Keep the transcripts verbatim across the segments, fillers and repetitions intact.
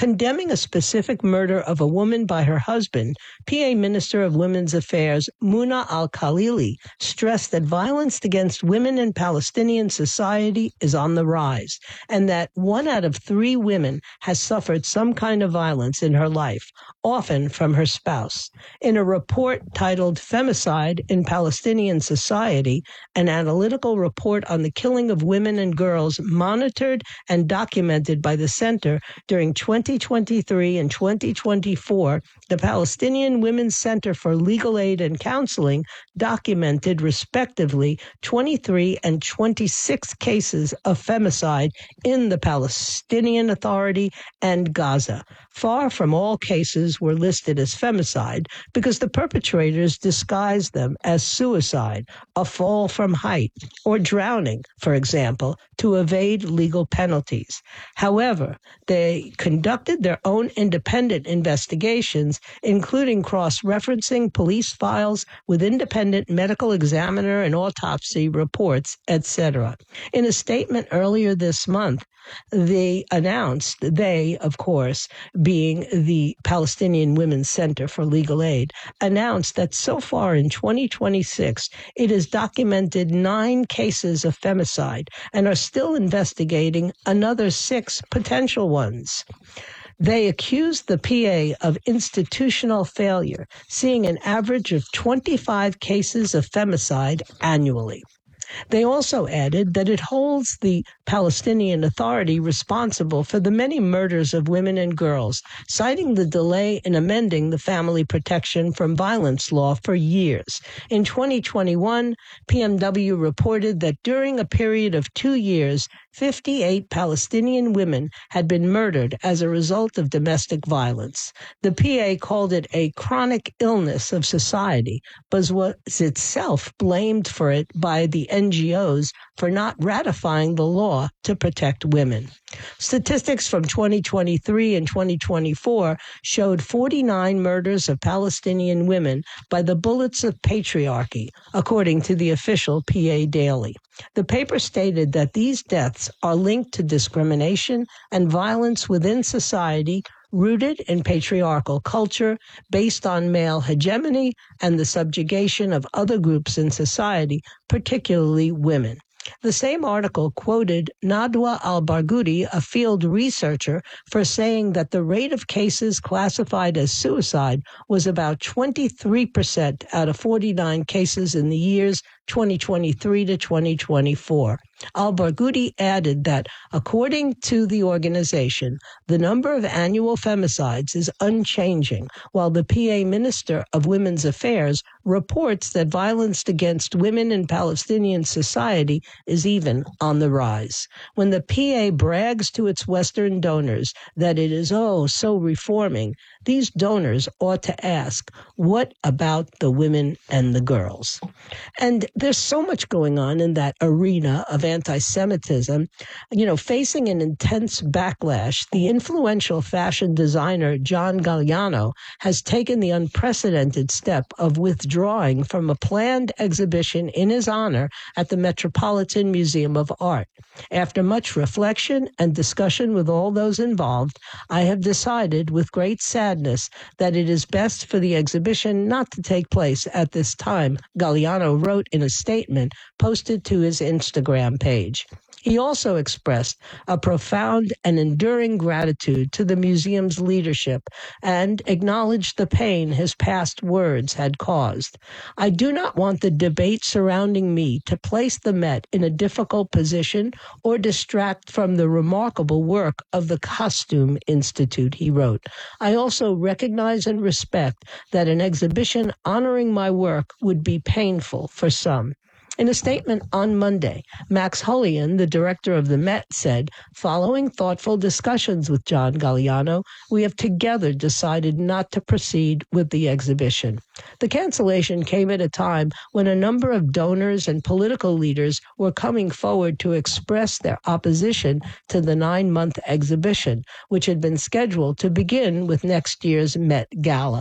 condemning a specific murder of a woman by her husband, P A Minister of Women's Affairs Muna Al-Khalili stressed that violence against women in Palestinian society is on the rise, and that one out of three women has suffered some kind of violence in her life, often from her spouse. In a report titled Femicide in Palestinian Society, an analytical report on the killing of women and girls monitored and documented by the Center during twenty twenty-three and twenty twenty-four, the Palestinian Women's Center for Legal Aid and Counseling documented, respectively, twenty-three and twenty-six cases of femicide in the Palestinian Authority and Gaza. Far from all cases were listed as femicide because the perpetrators disguised them as suicide, a fall from height, or drowning, for example, to evade legal penalties. However, they conducted their own independent investigations, including cross-referencing police files with independent medical examiner and autopsy reports, et cetera. In a statement earlier this month, they announced, they, of course, being the Palestinian Women's Center for Legal Aid, announced that so far in twenty twenty-six, it has documented nine cases of femicide and are still investigating another six potential ones. They accused the P A of institutional failure, seeing an average of twenty-five cases of femicide annually. They also added that it holds the Palestinian Authority responsible for the many murders of women and girls, citing the delay in amending the Family Protection from Violence law for years. In twenty twenty-one, P M W reported that during a period of two years, fifty-eight Palestinian women had been murdered as a result of domestic violence. The P A called it a chronic illness of society, but was itself blamed for it by the N G Os for not ratifying the law to protect women. Statistics from twenty twenty-three and twenty twenty-four showed forty-nine murders of Palestinian women by the bullets of patriarchy, according to the official P A Daily. The paper stated that these deaths are linked to discrimination and violence within society rooted in patriarchal culture based on male hegemony and the subjugation of other groups in society, particularly women. The same article quoted Nadwa al-Barghouti, a field researcher, for saying that the rate of cases classified as suicide was about twenty-three percent out of forty-nine cases in the years twenty twenty-three to twenty twenty-four. Al-Barghouti added that, according to the organization, the number of annual femicides is unchanging, while the P A Minister of Women's Affairs reports that violence against women in Palestinian society is even on the rise. When the P A brags to its Western donors that it is, oh, so reforming, these donors ought to ask, what about the women and the girls? And there's so much going on in that arena of anti-Semitism. You know, facing an intense backlash, the influential fashion designer John Galliano has taken the unprecedented step of withdrawing from a planned exhibition in his honor at the Metropolitan Museum of Art. After much reflection and discussion with all those involved, I have decided with great sadness that it is best for the exhibition not to take place at this time, Galliano wrote in a statement posted to his Instagram page. He also expressed a profound and enduring gratitude to the museum's leadership and acknowledged the pain his past words had caused. I do not want the debate surrounding me to place the Met in a difficult position or distract from the remarkable work of the Costume Institute, he wrote. I also recognize and respect that an exhibition honoring my work would be painful for some. In a statement on Monday, Max Hullian, the director of the Met, said, following thoughtful discussions with John Galliano, we have together decided not to proceed with the exhibition. The cancellation came at a time when a number of donors and political leaders were coming forward to express their opposition to the nine-month exhibition, which had been scheduled to begin with next year's Met Gala.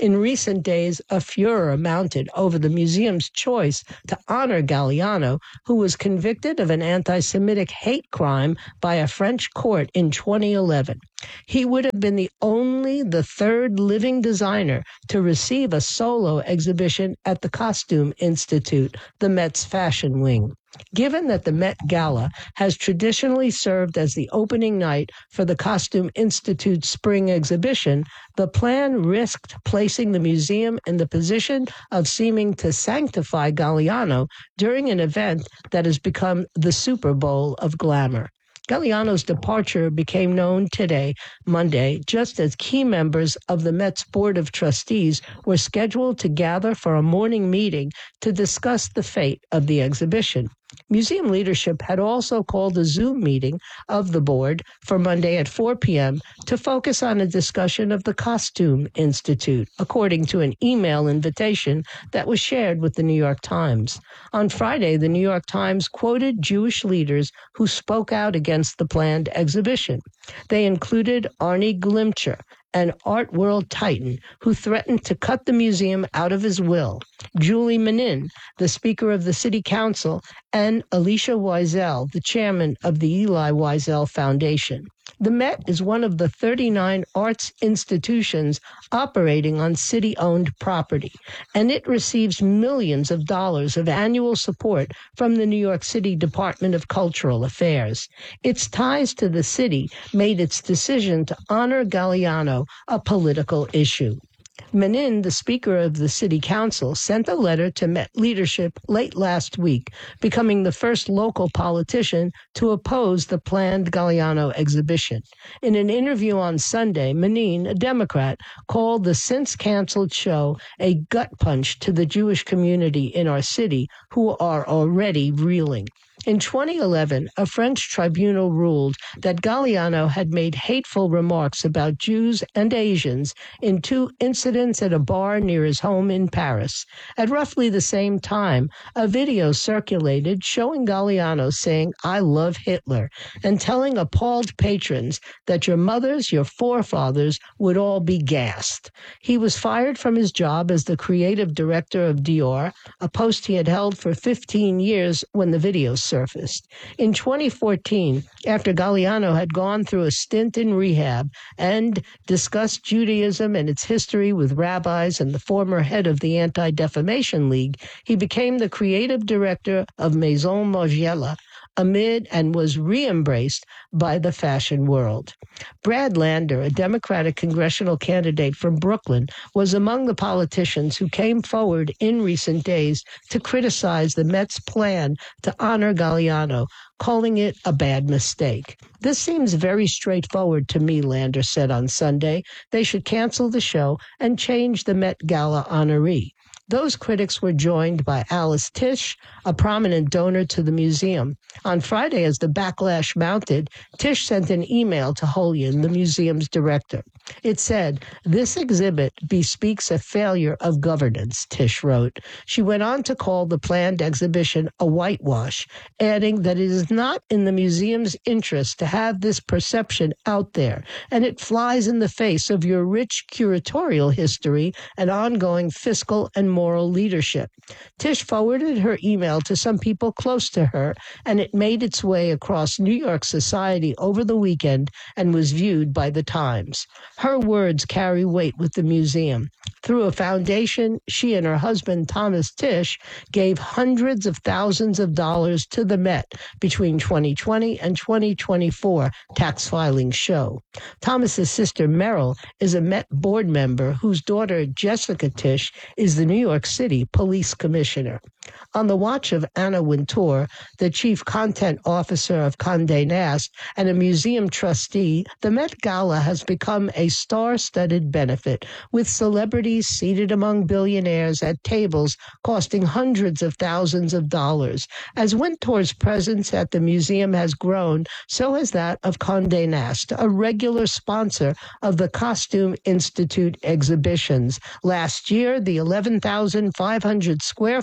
In recent days, a furor mounted over the museum's choice to honor Galliano, who was convicted of an anti-Semitic hate crime by a French court in twenty eleven. He would have been the only, the third living designer to receive a solo exhibition at the Costume Institute, the Met's fashion wing. Given that the Met Gala has traditionally served as the opening night for the Costume Institute's spring exhibition, the plan risked placing the museum in the position of seeming to sanctify Galliano during an event that has become the Super Bowl of glamour. Galliano's departure became known today, Monday, just as key members of the Met's Board of Trustees were scheduled to gather for a morning meeting to discuss the fate of the exhibition. Museum leadership had also called a Zoom meeting of the board for Monday at four p.m. to focus on a discussion of the Costume Institute, according to an email invitation that was shared with the New York Times. On Friday, the New York Times quoted Jewish leaders who spoke out against the planned exhibition. They included Arnie Glimcher, an art world titan who threatened to cut the museum out of his will, Julie Menin, the Speaker of the City Council, and Alicia Wiesel, the chairman of the Eli Wiesel Foundation. The Met is one of the thirty-nine arts institutions operating on city-owned property, and it receives millions of dollars of annual support from the New York City Department of Cultural Affairs. Its ties to the city made its decision to honor Galliano a political issue. Menin, the Speaker of the City Council, sent a letter to Met leadership late last week, becoming the first local politician to oppose the planned Galliano exhibition. In an interview on Sunday, Menin, a Democrat, called the since-canceled show a gut punch to the Jewish community in our city, who are already reeling. In twenty eleven, a French tribunal ruled that Galliano had made hateful remarks about Jews and Asians in two incidents at a bar near his home in Paris. At roughly the same time, a video circulated showing Galliano saying, "I love Hitler," and telling appalled patrons that your mothers, your forefathers would all be gassed. He was fired from his job as the creative director of Dior, a post he had held for fifteen years when the video surfaced. In twenty fourteen, after Galliano had gone through a stint in rehab and discussed Judaism and its history with rabbis and the former head of the Anti-Defamation League, he became the creative director of Maison Margiela, amid and was re-embraced by the fashion world. Brad Lander, a Democratic congressional candidate from Brooklyn, was among the politicians who came forward in recent days to criticize the Met's plan to honor Galliano, calling it a bad mistake. "This seems very straightforward to me," Lander said on Sunday. "They should cancel the show and change the Met Gala honoree." Those critics were joined by Alice Tisch, a prominent donor to the museum. On Friday, as the backlash mounted, Tisch sent an email to Holyon, the museum's director. It said, "This exhibit bespeaks a failure of governance," Tisch wrote. She went on to call the planned exhibition a whitewash, adding that it is not in the museum's interest to have this perception out there, and it flies in the face of your rich curatorial history and ongoing fiscal and moral leadership. Tisch forwarded her email to some people close to her, and it made its way across New York society over the weekend and was viewed by the Times. Her words carry weight with the museum. Through a foundation, she and her husband, Thomas Tisch, gave hundreds of thousands of dollars to the Met between twenty twenty and twenty twenty-four tax filing show. Thomas's sister, Merrill, is a Met board member whose daughter, Jessica Tisch, is the New York City police commissioner. On the watch of Anna Wintour, the chief content officer of Condé Nast and a museum trustee, the Met Gala has become a star-studded benefit, with celebrities seated among billionaires at tables costing hundreds of thousands of dollars. As Wintour's presence at the museum has grown, so has that of Condé Nast, a regular sponsor of the Costume Institute exhibitions. Last year, the eleven thousand five hundred square foot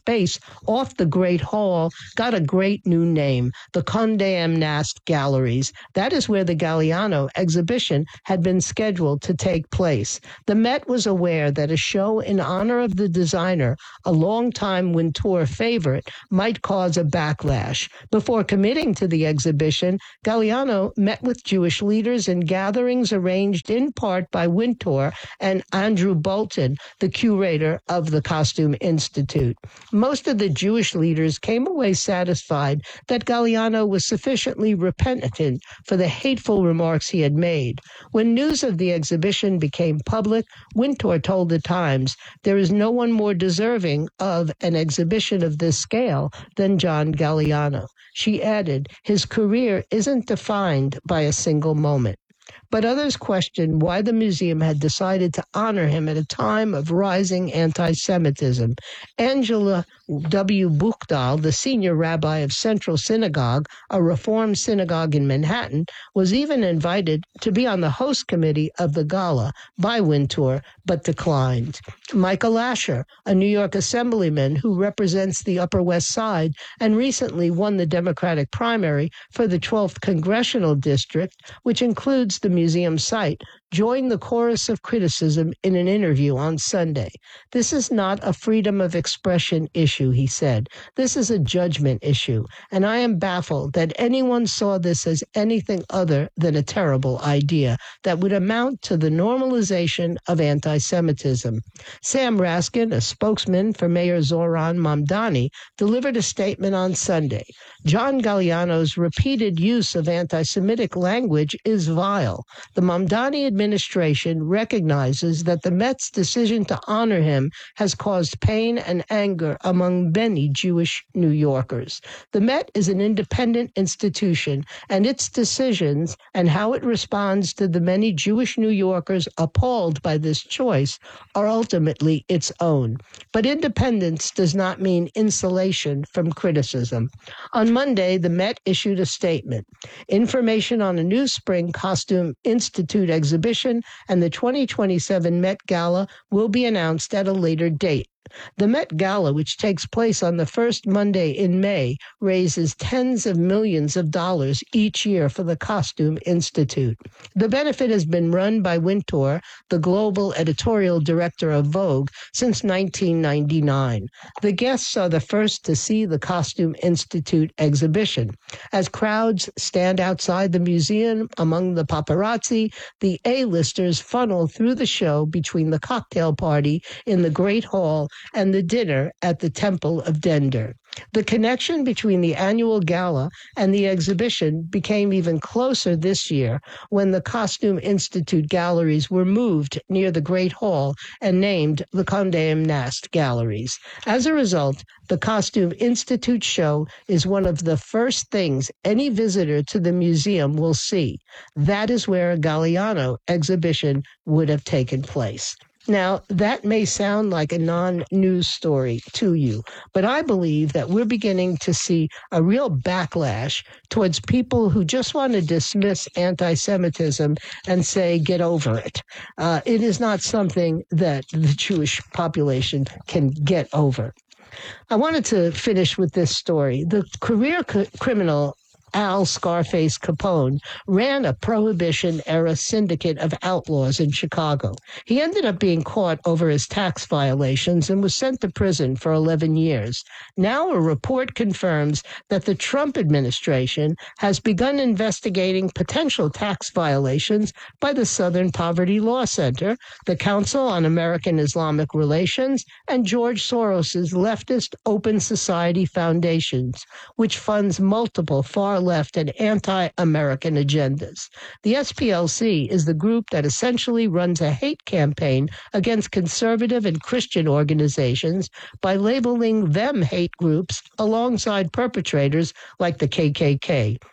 space off the Great Hall got a great new name, the Condé Nast Galleries. That is where the Galliano exhibition had been scheduled to take place. The Met was aware that a show in honor of the designer, a longtime Wintour favorite, might cause a backlash. Before committing to the exhibition, Galliano met with Jewish leaders in gatherings arranged in part by Wintour and Andrew Bolton, the curator of the Costume Institute. Most of the Jewish leaders came away satisfied that Galliano was sufficiently repentant for the hateful remarks he had made. When news of the exhibition became public, Wintour told the Times, "There is no one more deserving of an exhibition of this scale than John Galliano." She added, "His career isn't defined by a single moment." But others questioned why the museum had decided to honor him at a time of rising anti-Semitism. Angela W. Buchdahl, the senior rabbi of Central Synagogue, a Reform synagogue in Manhattan, was even invited to be on the host committee of the gala by Wintour, but declined. Michael Asher, a New York assemblyman who represents the Upper West Side and recently won the Democratic primary for the twelfth Congressional District, which includes the museum site, joined the chorus of criticism in an interview on Sunday. "This is not a freedom of expression issue," he said. "This is a judgment issue, and I am baffled that anyone saw this as anything other than a terrible idea that would amount to the normalization of anti-Semitism." Sam Raskin, a spokesman for Mayor Zoran Mamdani, delivered a statement on Sunday. "John Galliano's repeated use of anti-Semitic language is vile. The Mamdani administration recognizes that the Met's decision to honor him has caused pain and anger among many Jewish New Yorkers. The Met is an independent institution, and its decisions and how it responds to the many Jewish New Yorkers appalled by this choice are ultimately its own. But independence does not mean insulation from criticism." On Monday, the Met issued a statement. Information on a new Spring Costume Institute exhibition and the twenty twenty-seven Met Gala will be announced at a later date. The Met Gala, which takes place on the first Monday in May, raises tens of millions of dollars each year for the Costume Institute. The benefit has been run by Wintour, the global editorial director of Vogue, since nineteen ninety-nine. The guests are the first to see the Costume Institute exhibition. As crowds stand outside the museum among the paparazzi, the A-listers funnel through the show between the cocktail party in the Great Hall and the dinner at the Temple of Dender. The connection between the annual gala and the exhibition became even closer this year when the Costume Institute galleries were moved near the Great Hall and named the Condé Nast Galleries. As a result, the Costume Institute show is one of the first things any visitor to the museum will see. That is where a Galliano exhibition would have taken place. Now, that may sound like a non-news story to you, but I believe that we're beginning to see a real backlash towards people who just want to dismiss anti-Semitism and say, get over it. Uh, it is not something that the Jewish population can get over. I wanted to finish with this story. The career c- criminal Al Scarface Capone ran a Prohibition-era syndicate of outlaws in Chicago. He ended up being caught over his tax violations and was sent to prison for eleven years. Now a report confirms that the Trump administration has begun investigating potential tax violations by the Southern Poverty Law Center, the Council on American Islamic Relations, and George Soros's leftist Open Society Foundations, which funds multiple far left and anti-American agendas. The S P L C is the group that essentially runs a hate campaign against conservative and Christian organizations by labeling them hate groups alongside perpetrators like the K K K.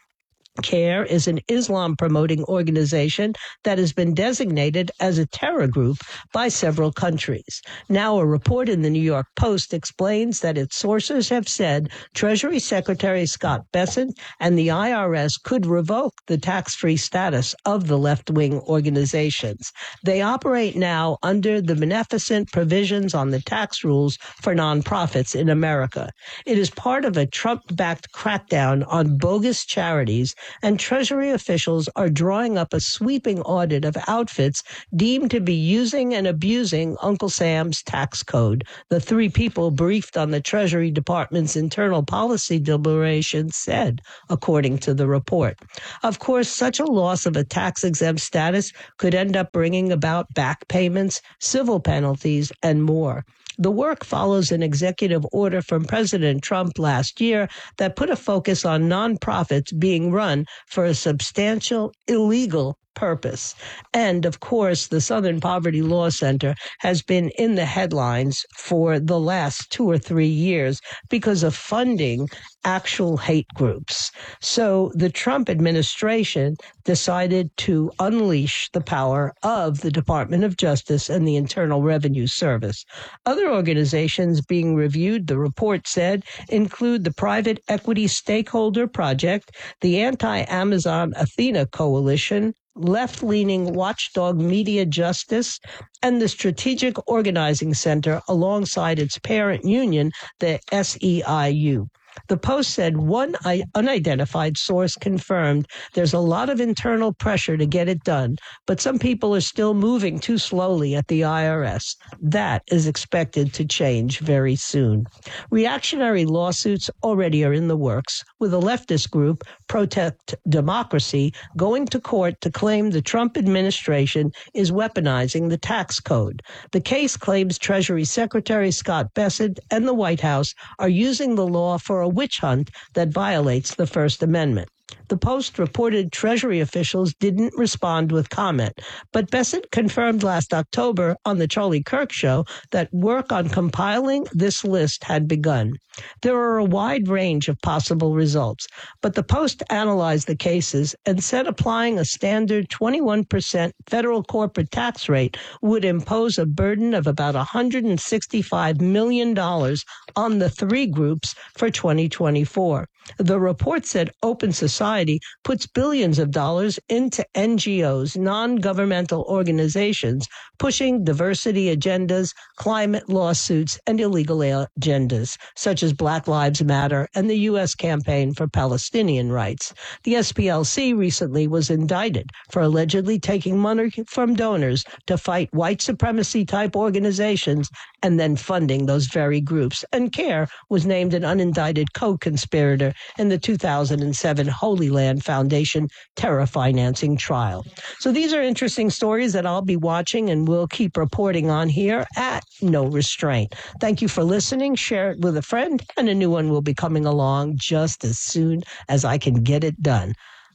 CARE is an Islam-promoting organization that has been designated as a terror group by several countries. Now, a report in the New York Post explains that its sources have said Treasury Secretary Scott Bessent and the I R S could revoke the tax-free status of the left-wing organizations. They operate now under the beneficent provisions on the tax rules for nonprofits in America. It is part of a Trump-backed crackdown on bogus charities, and Treasury officials are drawing up a sweeping audit of outfits deemed to be using and abusing Uncle Sam's tax code. The three people briefed on the Treasury Department's internal policy deliberations said, according to the report. Of course, such a loss of a tax-exempt status could end up bringing about back payments, civil penalties, and more. The work follows an executive order from President Trump last year that put a focus on nonprofits being run for a substantial illegal purpose. And, of course, the Southern Poverty Law Center has been in the headlines for the last two or three years because of funding actual hate groups. So the Trump administration decided to unleash the power of the Department of Justice and the Internal Revenue Service. Other organizations being reviewed, the report said, include the Private Equity Stakeholder Project, the Anti-Amazon Athena Coalition, left-leaning watchdog Media Justice, and the Strategic Organizing Center alongside its parent union, the S E I U. The Post said one unidentified source confirmed there's a lot of internal pressure to get it done, but some people are still moving too slowly at the I R S. That is expected to change very soon. Reactionary lawsuits already are in the works, with a leftist group, Protect Democracy, going to court to claim the Trump administration is weaponizing the tax code. The case claims Treasury Secretary Scott Bessent and the White House are using the law for a witch hunt that violates the First Amendment. The Post reported Treasury officials didn't respond with comment, but Bessent confirmed last October on the Charlie Kirk Show that work on compiling this list had begun. There are a wide range of possible results, but the Post analyzed the cases and said applying a standard twenty-one percent federal corporate tax rate would impose a burden of about one hundred sixty-five million dollars on the three groups for twenty twenty-four. The report said Open Society puts billions of dollars into N G Os, non-governmental organizations, pushing diversity agendas, climate lawsuits, and illegal agendas, such as Black Lives Matter and the U S Campaign for Palestinian Rights. The S P L C recently was indicted for allegedly taking money from donors to fight white supremacy-type organizations and then funding those very groups. And CARE was named an unindicted co-conspirator in the two thousand seven Holy Land Foundation terror financing trial. So these are interesting stories that I'll be watching and will keep reporting on here at No Restraint. Thank you for listening. Share it with a friend, and a new one will be coming along just as soon as I can get it done.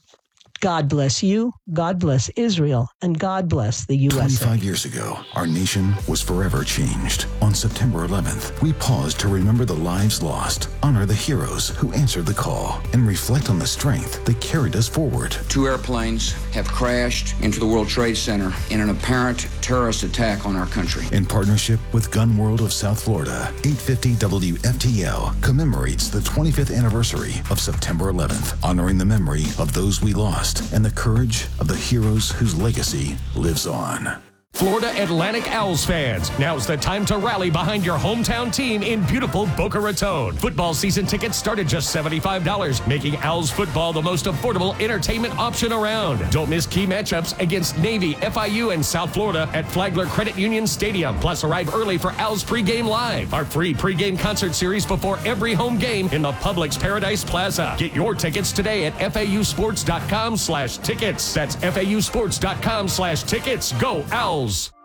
God bless you, God bless Israel, and God bless the U S A. twenty-five years ago, our nation was forever changed. On September eleventh, we paused to remember the lives lost, honor the heroes who answered the call, and reflect on the strength that carried us forward. Two airplanes have crashed into the World Trade Center in an apparent terrorist attack on our country. In partnership with Gun World of South Florida, eight fifty W F T L commemorates the twenty-fifth anniversary of September eleventh, honoring the memory of those we lost and the courage of the heroes whose legacy lives on. Florida Atlantic Owls fans, now's the time to rally behind your hometown team in beautiful Boca Raton. Football season tickets start at just seventy-five dollars, making Owls football the most affordable entertainment option around. Don't miss key matchups against Navy, F I U, and South Florida at Flagler Credit Union Stadium. Plus, arrive early for Owls Pregame Live, our free pregame concert series before every home game in the Publix Paradise Plaza. Get your tickets today at F A U sports dot com slash tickets. That's F A U sports dot com slash tickets. Go Owls!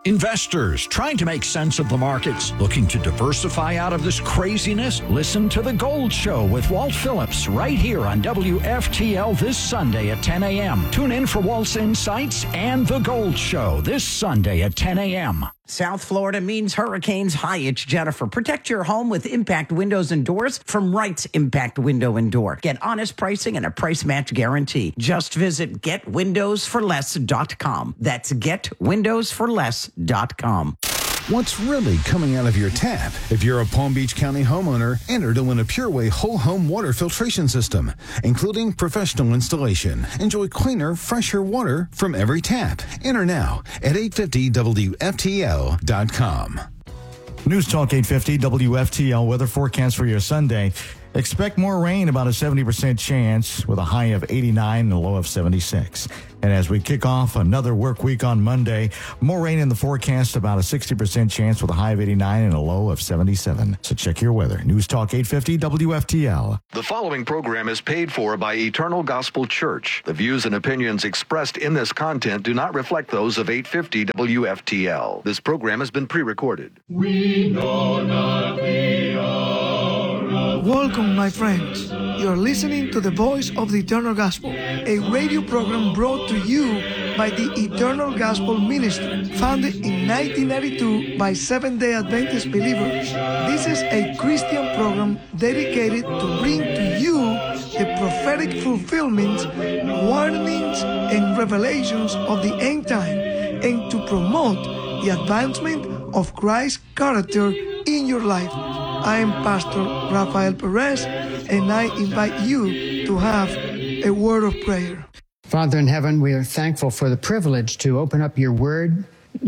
Investors trying to make sense of the markets, looking to diversify out of this craziness? Listen to The Gold Show with Walt Phillips right here on W F T L this Sunday at ten a.m. Tune in for Walt's insights and The Gold Show this Sunday at ten a.m. South Florida means hurricanes. Hi, it's Jennifer. Protect your home with Impact Windows and Doors from Wright's Impact Window and Door. Get honest pricing and a price match guarantee. Just visit get windows for less dot com. That's get windows for less dot com. What's really coming out of your tap? If you're a Palm Beach County homeowner, enter to win a PureWay whole home water filtration system, including professional installation. Enjoy cleaner, fresher water from every tap. Enter now at eight fifty W F T L dot com. News Talk eight fifty W F T L weather forecast for your Sunday. Expect more rain, about a seventy percent chance, with a high of eighty-nine and a low of seventy-six. And as we kick off another work week on Monday, more rain in the forecast, about a sixty percent chance with a high of eighty-nine and a low of seventy-seven. So check your weather. News Talk eight fifty W F T L. The following program is paid for by Eternal Gospel Church. The views and opinions expressed in this content do not reflect those of eight fifty W F T L. This program has been pre-recorded. We know not the hour. Welcome, my friends. You're listening to the Voice of the Eternal Gospel, a radio program brought to you by the Eternal Gospel Ministry, founded in nineteen ninety-two by Seventh-day Adventist believers. This is a Christian program dedicated to bring to you the prophetic fulfillments, warnings, and revelations of the end time, and to promote the advancement of Christ's character in your life. I am Pastor Rafael Perez, and I invite you to have a word of prayer. Father in heaven, we are thankful for the privilege to open up your word,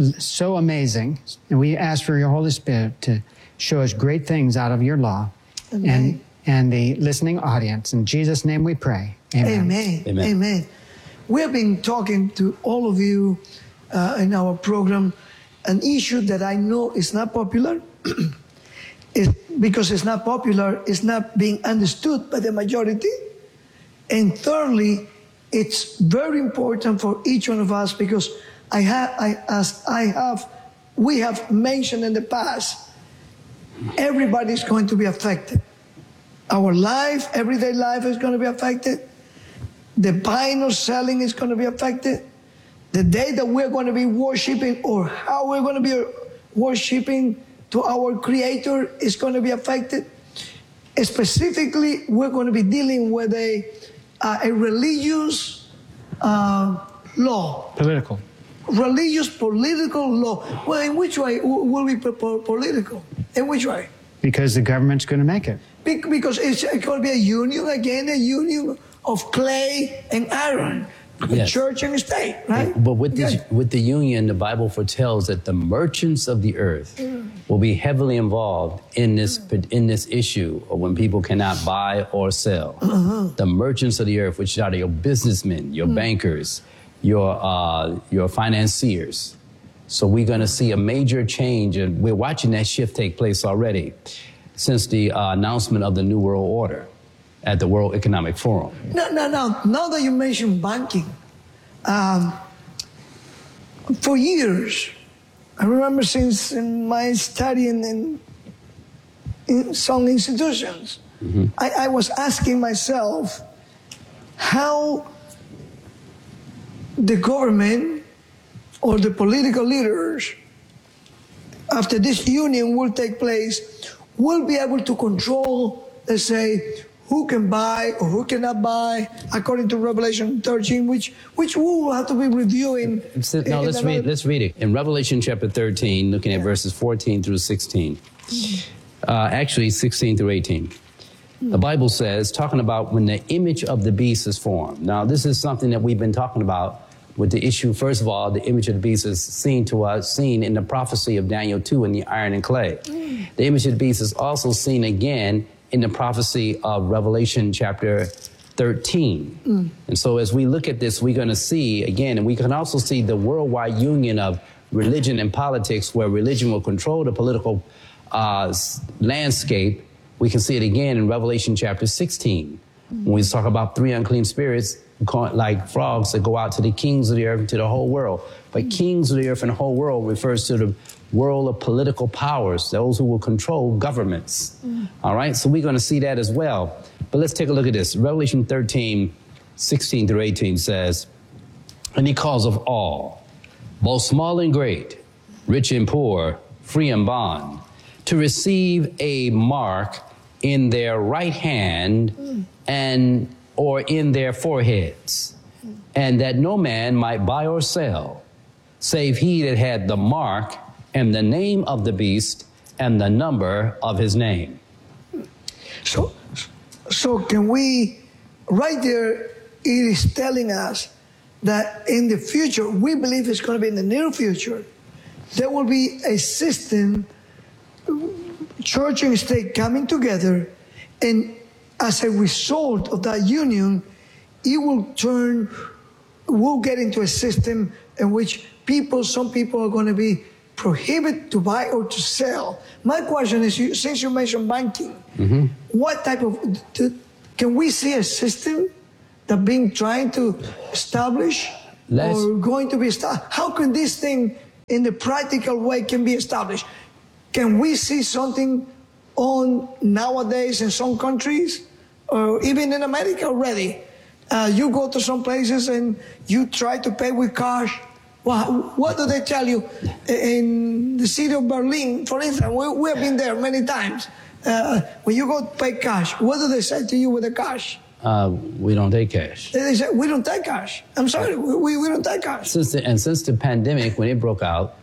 so amazing, and we ask for your Holy Spirit to show us great things out of your law. Amen. and and the listening audience. In Jesus' name we pray. Amen. Amen. Amen. Amen. We have been talking to all of you uh, in our program, an issue that I know is not popular. It's because it's not popular, it's not being understood by the majority. And thirdly, it's very important for each one of us because I have, I, as I have, we have mentioned in the past, everybody's going to be affected. Our life, everyday life is going to be affected. The buying or selling is going to be affected. The day that we're going to be worshiping or how we're going to be worshiping to our Creator is going to be affected. Specifically, we're going to be dealing with a, uh, a religious uh, law. Political. Religious political law. Well, in which way will be political? In which way? Because the government's going to make it. Be- because it's going to be a union, again, a union of clay and iron. Yes. Church and state, right? But with this, Yeah. with the union, the Bible foretells that the merchants of the earth Mm. will be heavily involved in this in this issue of when people cannot buy or sell. Uh-huh. The merchants of the earth, which are your businessmen, your Mm. bankers, your uh, your financiers. So we're going to see a major change, and we're watching that shift take place already since the uh, announcement of the New World Order at the World Economic Forum. Now, now, now, now that you mention banking, um, for years, I remember since in my study in, in, in some institutions, mm-hmm. I, I was asking myself how the government or the political leaders, after this union will take place, will be able to control, let's say, who can buy or who cannot buy, according to Revelation thirteen, which which we will have to be reviewing. So, no, let's read. Another... Let's read it in Revelation chapter thirteen, looking at yeah. verses fourteen through sixteen. Uh, actually, sixteen through eighteen. Mm. The Bible says, talking about when the image of the beast is formed. Now, this is something that we've been talking about with the issue. First of all, the image of the beast is seen to us, seen in the prophecy of Daniel two in the iron and clay. Mm. The image of the beast is also seen again in the prophecy of Revelation chapter thirteen. Mm. And so as we look at this, we're going to see again, and we can also see the worldwide union of religion and politics, where religion will control the political uh, landscape. We can see it again in Revelation chapter sixteen. Mm. When we talk about three unclean spirits like frogs that go out to the kings of the earth and to the whole world. But kings of the earth and the whole world refers to the world of political powers, those who will control governments. Mm. All right, so we're going to see that as well. But let's take a look at this. Revelation thirteen, sixteen through eighteen says, and he calls of all, both small and great, rich and poor, free and bond, to receive a mark in their right hand mm. and or in their foreheads, mm. and that no man might buy or sell, save he that had the mark and the name of the beast and the number of his name. So, so can we, right there, it is telling us that in the future, we believe it's going to be in the near future, there will be a system, church and state coming together, and as a result of that union, it will turn, we'll get into a system in which people, some people are going to be prohibited to buy or to sell. My question is, you, since you mentioned banking, mm-hmm. what type of, to, can we see a system that being trying to establish Let's, or going to be established? How can this thing in the practical way can be established? Can we see something on nowadays in some countries, or even in America already? Uh, you go to some places and you try to pay with cash. Well, what do they tell you? In the city of Berlin, for instance, we, we have been there many times. Uh, when you go to pay cash, what do they say to you with the cash? Uh, we don't take cash. They say, we don't take cash. I'm sorry, we, we don't take cash. Since the, and since the pandemic, when it broke out,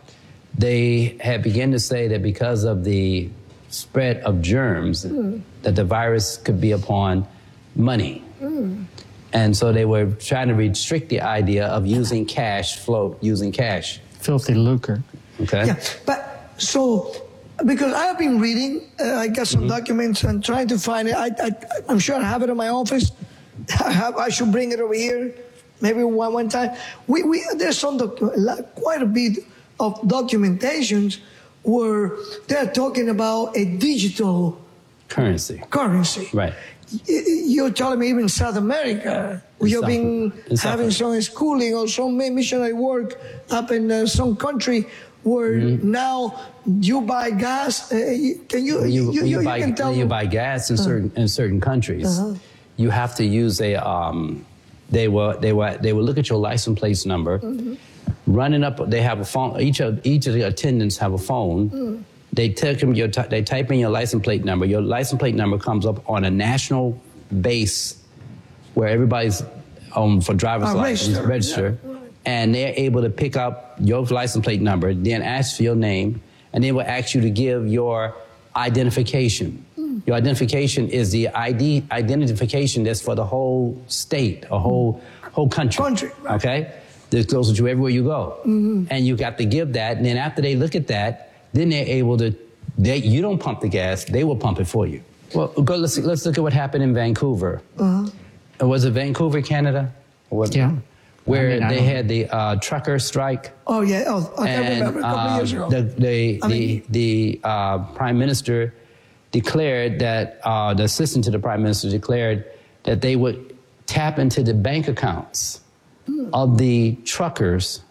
they had begun to say that because of the spread of germs, mm. that the virus could be upon money. Mm. And so they were trying to restrict the idea of using cash flow, using cash. Filthy lucre. Okay. Yeah, but so, because I've been reading, uh, I got some mm-hmm. documents and trying to find it. I, I, I'm sure I have it in my office. I, have, I should bring it over here, maybe one, one time. We, we, there's some docu- quite a bit of documentations where they're talking about a digital currency. Currency. Right. You're telling me even South America, you've been having some schooling or some missionary work up in uh, some country where mm-hmm. now you buy gas. Uh, can you, you, you, you, you, you buy, can tell you buy gas in certain uh-huh. in certain countries. Uh-huh. You have to use a. Um, they will they will they will look at your license plate number, mm-hmm. running up. They have a phone. Each of each of the attendants have a phone. Mm. They take them your t- they type in your license plate number. Your license plate number comes up on a national base where everybody's um, for driver's uh, license register, register yeah. and they're able to pick up your license plate number, then ask for your name, and they will ask you to give your identification. Mm. Your identification is the I D identification that's for the whole state, a whole whole country. Country, right. Okay, that goes with you everywhere you go, mm-hmm. and you got to give that. And then after they look at that, then they're able to, they, you don't pump the gas, they will pump it for you. Well, go, let's, let's look at what happened in Vancouver. Uh-huh. Was it Vancouver, Canada? Or was yeah. It? Where I mean, they had the uh, trucker strike. Oh, yeah. Oh, I and, remember a couple uh, of years ago. The, the, I mean, the, the uh, Prime Minister declared that, uh, the assistant to the Prime Minister declared that they would tap into the bank accounts mm. of the truckers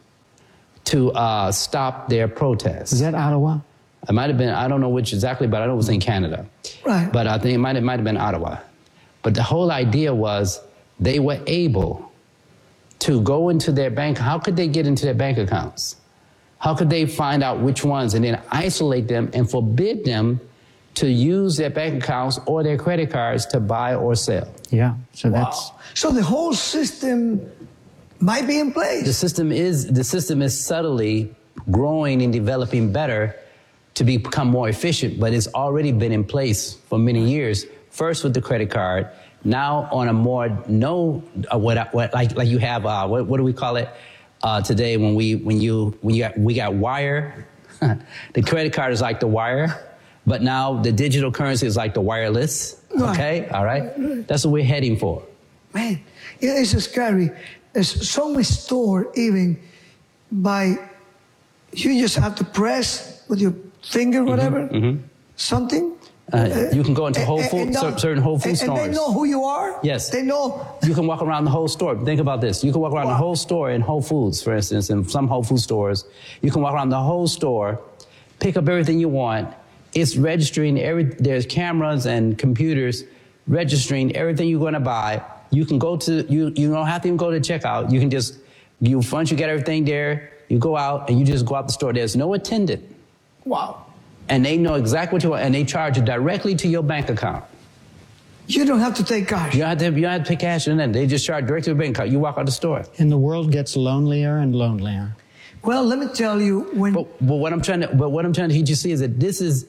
to uh, stop their protests. Is that Ottawa? It might have been, I don't know which exactly, but I know it was in Canada. Right. But I think it might, it might have been Ottawa. But the whole idea was they were able to go into their bank. How could they get into their bank accounts? How could they find out which ones and then isolate them and forbid them to use their bank accounts or their credit cards to buy or sell? Yeah, so wow. that's... So the whole system might be in place. The system is the system is subtly growing and developing better to become more efficient, but it's already been in place for many years. First with the credit card, now on a more no uh, what what like like you have uh, what what do we call it uh, today when we when you when you got, we got wire. The credit card is like the wire, but now the digital currency is like the wireless. Okay, all right, that's what we're heading for. Man, it's scary. There's so much stored even by, you just have to press with your finger, whatever, mm-hmm, mm-hmm. something. Uh, you can go into Whole Food, and, certain Whole Food and, stores. And they know who you are? Yes. They know. You can walk around the whole store. Think about this. You can walk around Wow. the whole store in Whole Foods, for instance, in some Whole Food stores. You can walk around the whole store, pick up everything you want. It's registering every, there's cameras and computers registering everything you're going to buy. You can go to, you, you don't have to even go to checkout. You can just, you once you get everything there, you go out and you just go out the store. There's no attendant. Wow. And they know exactly what you want, and they charge you directly to your bank account. You don't have to take cash. You don't have to, you don't have to pay cash or nothing. They just charge directly to your bank account. You walk out the store. And the world gets lonelier and lonelier. Well, let me tell you, when But, but what I'm trying to, but what I'm trying to teach you see is that this is,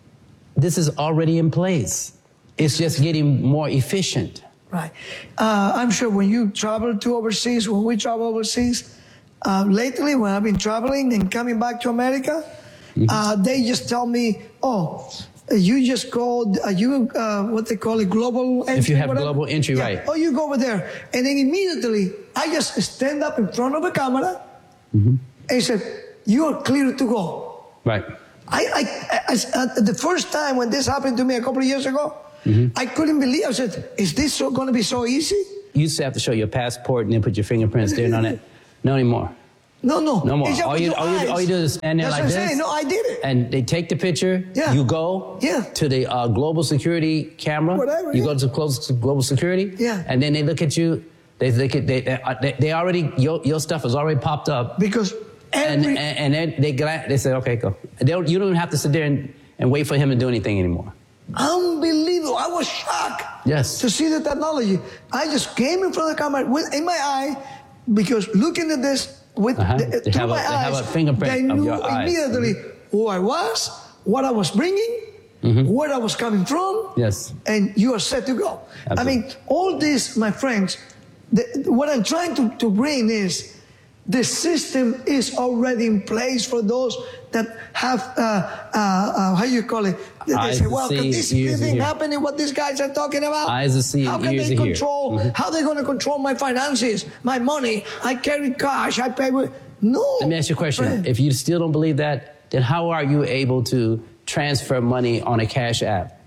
this is already in place. It's just getting more efficient. Right. Uh, I'm sure when you travel to overseas, when we travel overseas, uh, lately when I've been traveling and coming back to America, mm-hmm. uh, they just tell me, oh, you just go, uh, you, uh, what they call it, global entry. If you have whatever. global entry, yeah. right. Oh, you go over there. And then immediately, I just stand up in front of a camera mm-hmm. and said, you are clear to go. Right. I, I, I, uh, the first time when this happened to me a couple of years ago, mm-hmm. I couldn't believe. I said, "Is this so, going to be so easy?" You used to have to show your passport and then put your fingerprints there and on it. No anymore. No, no, no more. All you, all, you, all you do is stand there That's like what this. I'm saying. No, I did it. And they take the picture. Yeah. You go yeah. to the uh, global security camera. Whatever. You yeah. go to close to global security. Yeah. And then they look at you. They they they they, they already your your stuff is already popped up. Because every... and and, and then they they say okay go. They don't, you don't even have to sit there and, and wait for him to do anything anymore. Unbelievable. I was shocked yes. to see the technology. I just came in front of the camera with, in my eye because looking at this with uh-huh. the, they through have my a, eyes, they have a fingerprint they knew of your immediately eyes. who I was, what I was bringing, mm-hmm. where I was coming from, yes. and you are set to go. Absolutely. I mean, all this, my friends, the, what I'm trying to, to bring is the system is already in place for those that have, uh, uh, uh, how you call it? They eyes say, well, see, can this thing happen? What these guys are talking about? Eyes to see, how can ears they to control? hear. Mm-hmm. How are they going to control my finances, my money? I carry cash. I pay with. No. Let me ask you a question. Friend. If you still don't believe that, then how are you able to transfer money on a cash app?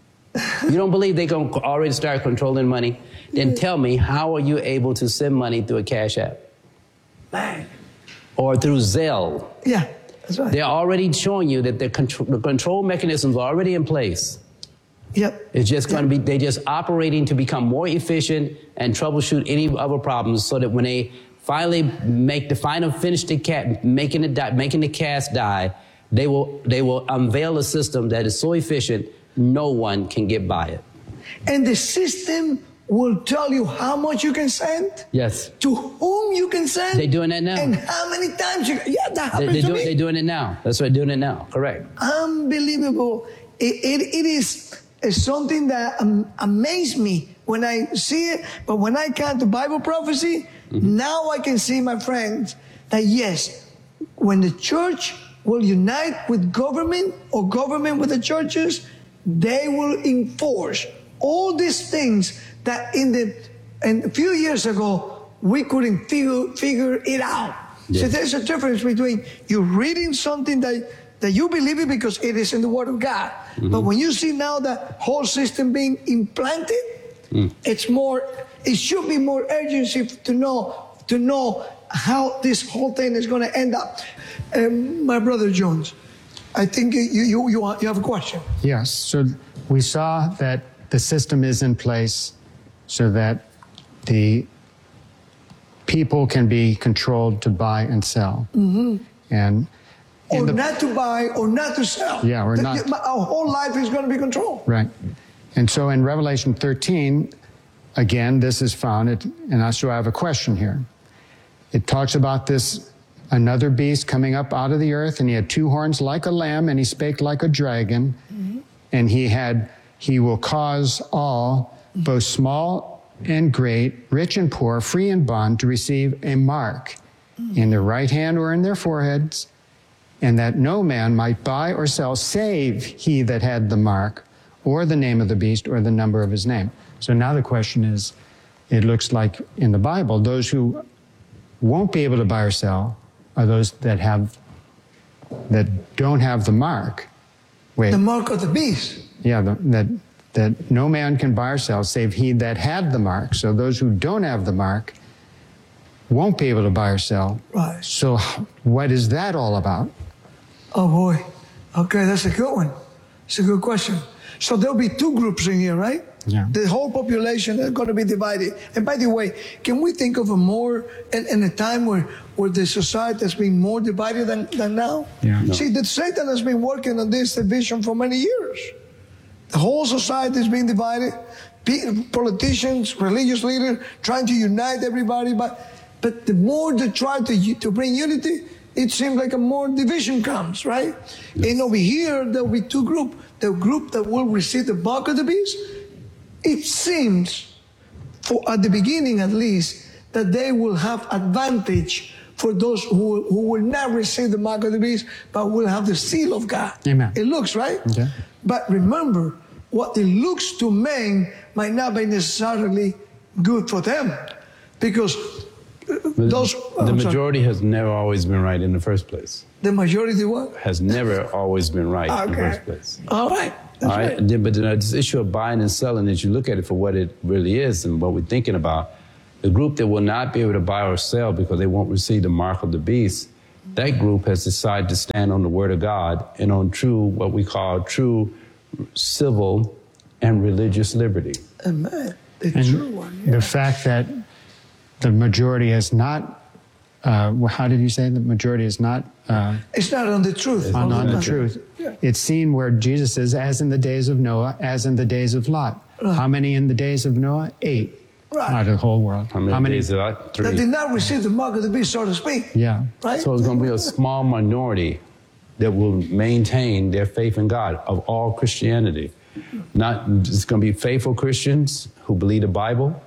You don't believe they're going to already start controlling money? Then tell me, how are you able to send money through a cash app? Man. Or through Zelle? Yeah, that's right. They're already showing you that the control, the control mechanisms are already in place. Yep. It's just going yep. to be, they're just operating to become more efficient and troubleshoot any other problems so that when they finally make the final, finish the cat, making the, die, making the cast die, they will, they will unveil a system that is so efficient, no one can get by it. And the system will tell you how much you can send. Yes. To whom you can send. They're doing that now. And how many times you can. Yeah, that happens they, to do, me. They're doing it now. That's why they're doing it now. Correct. Unbelievable. It, it, it is something that um, amazed me when I see it. But when I come to Bible prophecy, mm-hmm. now I can see, my friends, that yes, when the church will unite with government or government with the churches, they will enforce all these things that in the and a few years ago we couldn't figure figure it out. Yes. So there's a difference between you reading something that that you believe it because it is in the Word of God, mm-hmm. but when you see now the whole system being implanted, mm. it's more. It should be more urgency to know to know how this whole thing is going to end up. Um, my brother Jones, I think you you you, want, you have a question. Yes. So we saw that the system is in place so that the people can be controlled to buy and sell. Mm-hmm. And or the, not to buy or not to sell. Yeah, or the, not. Our whole life is going to be controlled. Right. And so in Revelation thirteen, again, this is found, it, and so I have a question here. It talks about this, another beast coming up out of the earth, and he had two horns like a lamb, and he spake like a dragon, mm-hmm. and he had, he will cause all, both small and great, rich and poor, free and bond, to receive a mark mm-hmm. in their right hand or in their foreheads, and that no man might buy or sell save he that had the mark, or the name of the beast, or the number of his name. So now the question is, it looks like in the Bible, those who won't be able to buy or sell are those that have, that don't have the mark. Wait. The mark of the beast. Yeah, the, that that no man can buy or sell save he that had the mark. So those who don't have the mark won't be able to buy or sell. Right. So what is that all about? Oh boy. Okay, that's a good one. It's a good question. So there'll be two groups in here, right? Yeah. The whole population is going to be divided. And by the way, can we think of a more, in, in a time where, where the society has been more divided than, than now? Yeah. No. See, that Satan has been working on this division for many years. The whole society is being divided. Politicians, religious leaders, trying to unite everybody. But, but the more they try to, to bring unity, it seems like a more division comes, right? Yes. And over here, there will be two groups. The group that will receive the mark of the beast, it seems, for at the beginning at least, that they will have advantage for those who, who will not receive the mark of the beast, but will have the seal of God. Amen. It looks, right? Okay. But remember, what it looks to men might not be necessarily good for them. Because those... The I'm majority sorry. has never always been right in the first place. The majority what? Has never always been right okay. in the first place. All right. All right. right. And then, but then, uh, this issue of buying and selling, as you look at it for what it really is and what we're thinking about, the group that will not be able to buy or sell because they won't receive the mark of the beast, that group has decided to stand on the word of God and on true, what we call true civil and religious liberty. Amen. The And true one. Yeah. the fact that the majority has not, uh, how did you say the majority is not? Uh, it's not on the truth. On, on the the truth. Yeah. It's seen where Jesus says, as in the days of Noah, as in the days of Lot. Right. How many in the days of Noah? Eight. Right. Out of the whole world. How many, How many days of that? Three. That did not receive the mark of the beast, so to speak. Yeah. Right? So it's going to be a small minority that will maintain their faith in God of all Christianity. Not, it's going to be faithful Christians who believe the Bible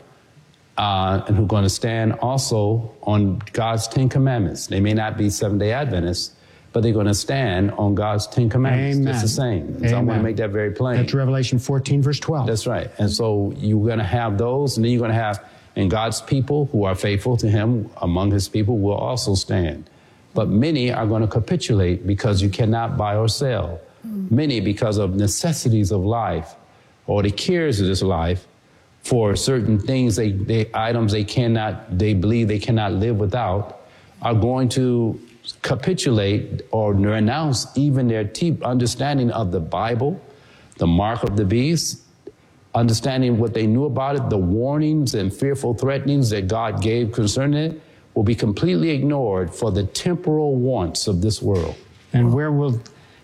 uh, and who are going to stand also on God's Ten Commandments. They may not be Seventh-day Adventists, but they're going to stand on God's Ten Commandments. Amen. It's the same. So I want to make that very plain. That's Revelation fourteen, verse twelve. That's right. And so you're going to have those, and then you're going to have, and God's people who are faithful to him among his people will also stand. But many are going to capitulate because you cannot buy or sell. Many because of necessities of life or the cares of this life for certain things, they, they items they cannot, they believe they cannot live without, are going to capitulate or renounce even their deep understanding of the Bible, the mark of the beast, understanding what they knew about it, the warnings and fearful threatenings that God gave concerning it, will be completely ignored for the temporal wants of this world. And where will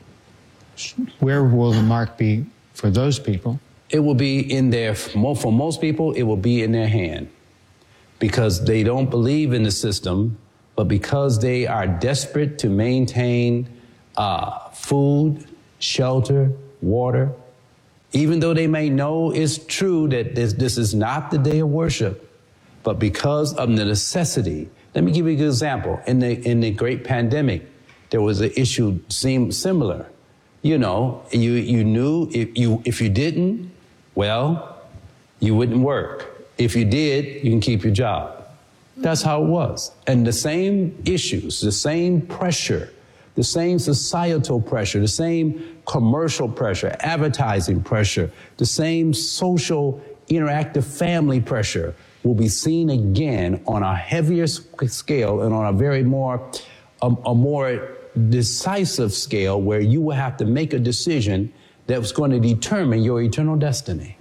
where will the mark be for those people? It will be in their, for most people, it will be in their hand because they don't believe in the system, but because they are desperate to maintain uh, food, shelter, water, even though they may know it's true that this, this is not the day of worship, but because of the necessity. Let me give you a good example. In the, in the great pandemic, there was an issue seemed similar. You know, you, you knew if you, if you didn't, well, you wouldn't work. If you did, you can keep your job. That's how it was. And the same issues, the same pressure, the same societal pressure, the same commercial pressure, advertising pressure, the same social interactive family pressure will be seen again on a heavier scale and on a very more, a, a more decisive scale where you will have to make a decision that's going to determine your eternal destiny.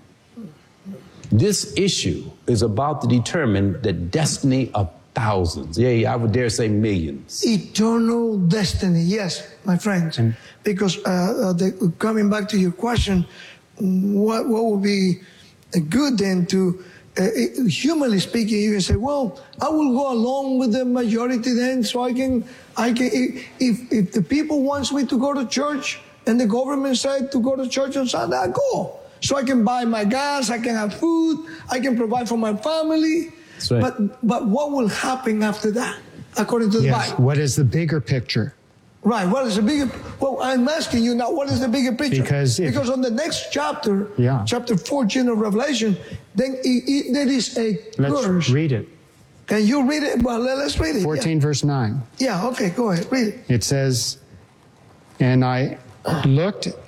This issue is about to determine the destiny of thousands. Yeah, I would dare say millions. Eternal destiny, yes, my friends. Mm. Because uh, uh, the, coming back to your question, what, what would be good then to, uh, humanly speaking, you can say, well, I will go along with the majority then so I can, I can, if, if the people wants me to go to church and the government said to go to church on Sunday, I go. So I can buy my gas, I can have food, I can provide for my family. That's right. But, but what will happen after that, according to the yes. Bible? What is the bigger picture? Right. What is the bigger? Well, I'm asking you now, what is the bigger picture? Because, if, because on the next chapter, yeah. chapter fourteen of Revelation, then it, it, there is a Let's verse. read it. Can you read it? Well, let's read it. fourteen, yeah. verse nine. Yeah, okay, go ahead, read it. It says, and I looked,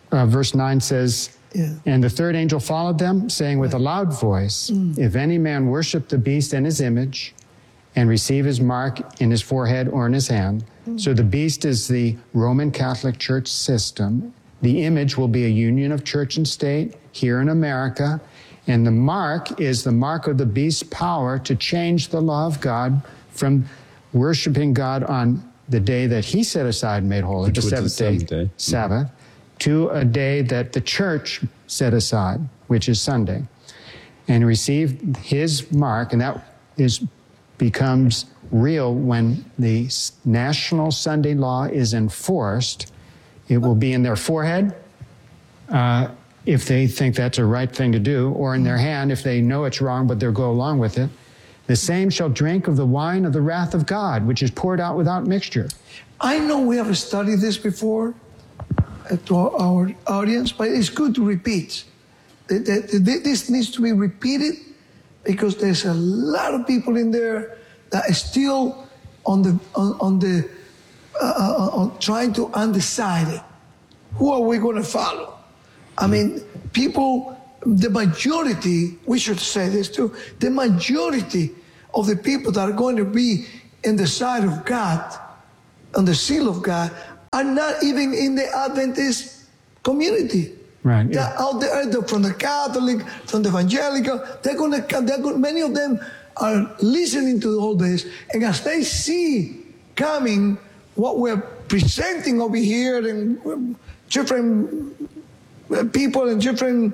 uh, verse nine says, Yeah. and the third angel followed them, saying with a loud voice, Mm. if any man worship the beast and his image and receive his mark in his forehead or in his hand. Mm. So the beast is the Roman Catholic Church system. The image will be a union of church and state here in America. And the mark is the mark of the beast's power to change the law of God from worshiping God on the day that he set aside and made holy, Which the was the seventh day, seventh day. Sabbath, to a day that the church set aside, which is Sunday, and received his mark, and that is becomes real when the s- national Sunday law is enforced. It will be in their forehead uh, if they think that's a right thing to do, or in their hand if they know it's wrong but they'll go along with it. The same shall drink of the wine of the wrath of God, which is poured out without mixture. I know we have studied this before uh, to our, our audience, but it's good to repeat. Th- th- th- This needs to be repeated because there's a lot of people in there that are still on the on, on the uh, uh, on trying to undecided. Who are we going to follow? I mean, people. The majority, we should say this too, the majority of the people that are going to be in the side of God, on the seal of God, are not even in the Adventist community. Right. They're out there, they're from the Catholic, from the Evangelical. They're going to, they're going, many of them are listening to all this, and as they see coming what we're presenting over here, and different people in different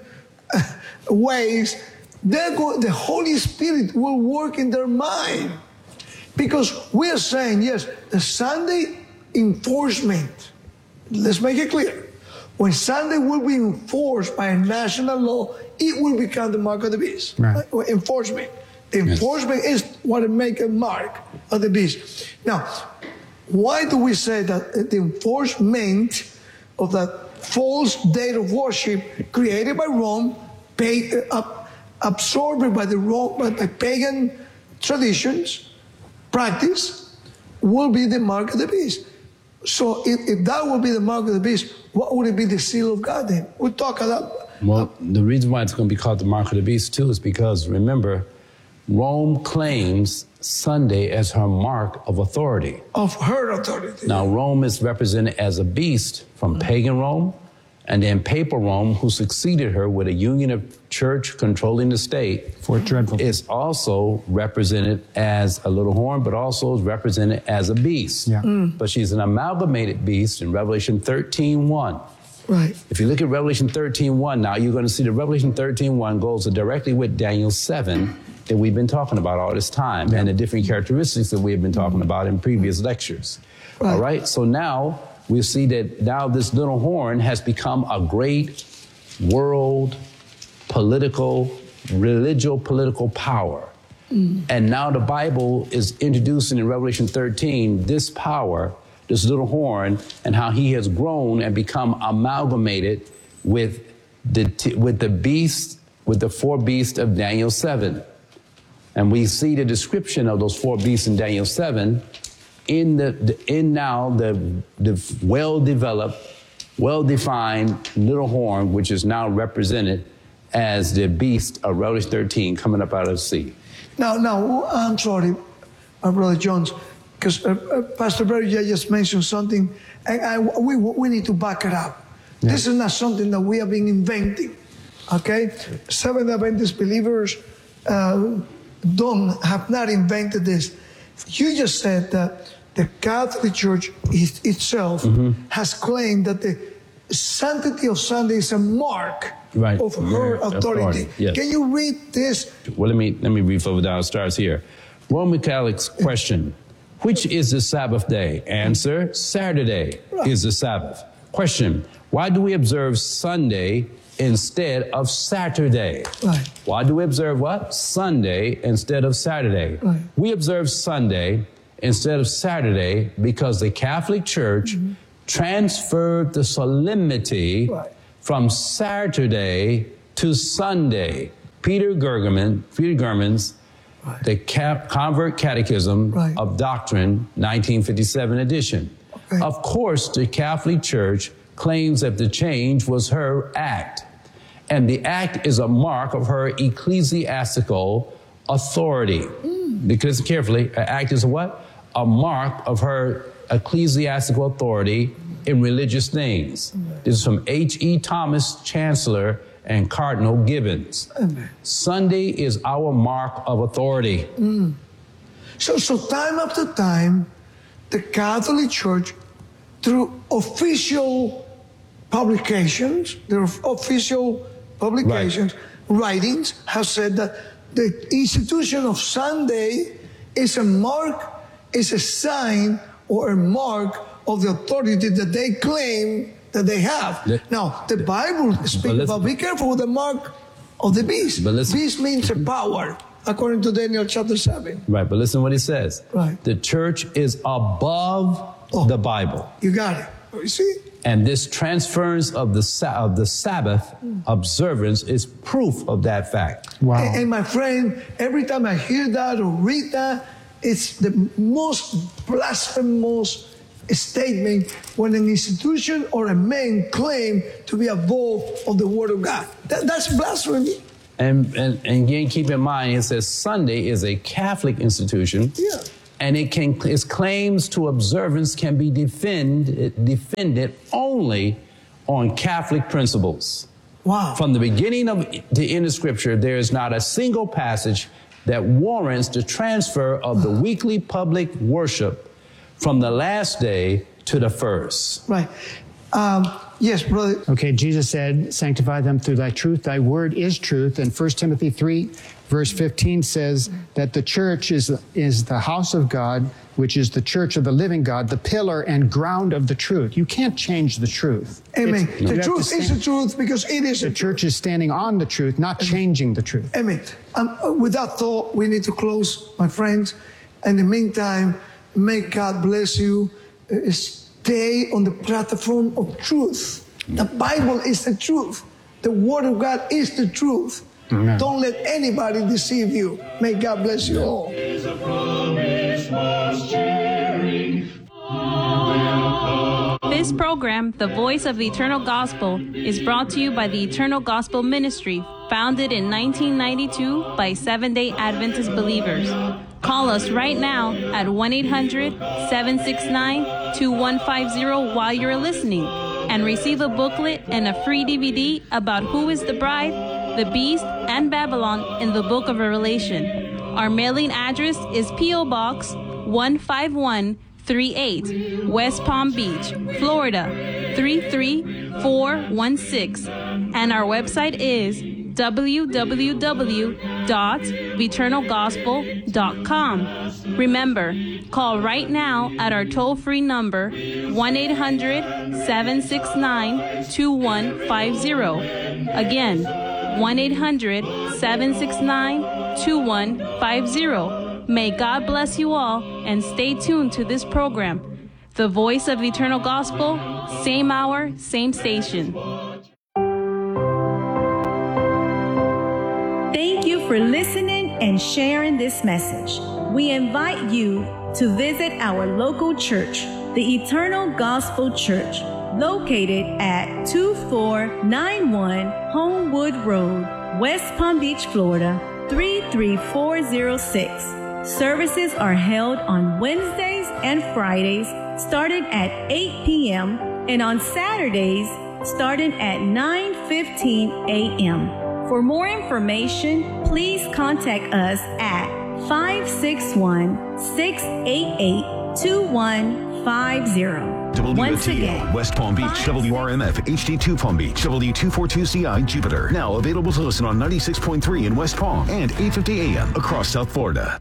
ways, they're going, the Holy Spirit will work in their mind. Because we're saying, yes, the Sunday enforcement, let's make it clear. When Sunday will be enforced by a national law, it will become the mark of the beast. Right. Uh, Enforcement. Enforcement is what will make a mark of the beast. Now, why do we say that the enforcement of that false date of worship created by Rome, pay, uh, absorbed by the Rome, by, by pagan traditions, practice, will be the mark of the beast. So if, if that will be the mark of the beast, what would it be the seal of God then? We'll talk about. Well, the reason why it's going to be called the mark of the beast too is because, remember, Rome claims Sunday as her mark of authority. Of her authority. Now, Rome is represented as a beast from pagan Rome, and then papal Rome, who succeeded her with a union of church controlling the state, Fort Dreadful, is also represented as a little horn, but also is represented as a beast. Yeah. Mm. But she's an amalgamated beast in Revelation thirteen one. Right. If you look at Revelation thirteen one, now you're going to see that Revelation thirteen one goes directly with Daniel seven that we've been talking about all this time, yeah, and the different characteristics that we have been talking about in previous lectures. Right. All right, so now we see that now this little horn has become a great world political, religious political power. Mm. And now the Bible is introducing in Revelation thirteen this power, this little horn, and how he has grown and become amalgamated with the, t- with the beast, with the four beasts of Daniel seven. And we see the description of those four beasts in Daniel seven in the, the in now the, the well-developed, well-defined little horn, which is now represented as the beast of Revelation thirteen coming up out of the sea. Now, now, I'm sorry, uh, Brother Jones, because uh, uh, Pastor Barry just mentioned something, and I, we, we need to back it up. Yeah. This is not something that we have been inventing, okay? Seventh Adventist believers uh, don't have not invented this. You just said that the Catholic Church is, itself mm-hmm. has claimed that the sanctity of Sunday is a mark right. of her yeah. authority. authority. Yes. Can you read this? Well, let me let me read over down. It starts here. Roman Catholics question: which is the Sabbath day? Answer: Saturday right. is the Sabbath. Question: why do we observe Sunday instead of Saturday? Right. Why do we observe what? Sunday instead of Saturday. Right. We observe Sunday instead of Saturday because the Catholic Church mm-hmm. transferred the solemnity right. from Saturday to Sunday. Peter Gergerman, Peter German's right. The Cap- Convert Catechism right. of Doctrine, nineteen fifty-seven edition. Okay. Of course, the Catholic Church claims that the change was her act. And the act is a mark of her ecclesiastical authority. Mm. Because carefully, an act is a what? A mark of her ecclesiastical authority in religious things. Mm. This is from H E Thomas, Chancellor, and Cardinal Gibbons. Amen. Sunday is our mark of authority. Mm. So, so time after time, the Catholic Church, through official publications, their official publications, right. writings, have said that the institution of Sunday is a mark, is a sign or a mark of the authority that they claim that they have. The, now, the Bible speaks about, be careful with the mark of the beast. Beast means a power, according to Daniel chapter seven. Right, but listen to what it says. Right. The church is above oh, the Bible. You got it. You see? And this transference of the of the Sabbath observance is proof of that fact. Wow. And, and my friend, every time I hear that or read that, it's the most blasphemous statement when an institution or a man claim to be above of the Word of God. That, that's blasphemy. And, and, and again, keep in mind, it says Sunday is a Catholic institution. Yeah. And it can, its claims to observance can be defend, defended only on Catholic principles. Wow. From the beginning of the end of Scripture, there is not a single passage that warrants the transfer of the weekly public worship from the last day to the first. Right. Um, yes, brother. Okay, Jesus said, sanctify them through thy truth. Thy word is truth. And First Timothy three, verse fifteen says that the church is, is the house of God, which is the church of the living God, the pillar and ground of the truth. You can't change the truth. Amen. It's, the truth is the truth because it is the church truth. Is standing on the truth, not Amen. Changing the truth. Amen. Um, with that thought, we need to close, my friends. In the meantime, may God bless you. Uh, stay on the platform of truth. The Bible is the truth. The Word of God is the truth. Amen. Don't let anybody deceive you. May God bless you all. This program, The Voice of the Eternal Gospel, is brought to you by the Eternal Gospel Ministry, founded in nineteen ninety-two by Seventh-day Adventist believers. Call us right now at one eight hundred, seven six nine, two one five zero while you're listening and receive a booklet and a free D V D about who is the bride, the beast, and Babylon in the book of Revelation. Our mailing address is P O Box one five one three eight, West Palm Beach, Florida three three four one six, and our website is w w w dot eternal gospel dot com. Remember, call right now at our toll-free number one eight hundred, seven six nine, two one five zero. Again, one eight hundred, seven six nine, two one five zero. May God bless you all and stay tuned to this program. The Voice of Eternal Gospel, same hour, same station. Thank you for listening and sharing this message. We invite you to visit our local church, the Eternal Gospel Church, located at two four nine one Homewood Road, West Palm Beach, Florida, three three four zero six. Services are held on Wednesdays and Fridays, starting at eight p.m., and on Saturdays, starting at nine fifteen a.m. For more information, please contact us at five six one, six eight eight, two one five zero. Once again, West Palm Beach, W R M F, H D two Palm Beach, W two forty-two C I Jupiter. Now available to listen on ninety-six point three in West Palm and eight fifty A M across South Florida.